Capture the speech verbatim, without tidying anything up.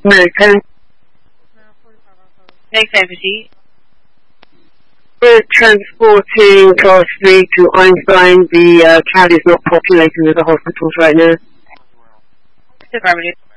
No, ten. Next empty. We're transporting class three to Einstein. The uh, CAD is not populating with the hospitals right now. Affirmative.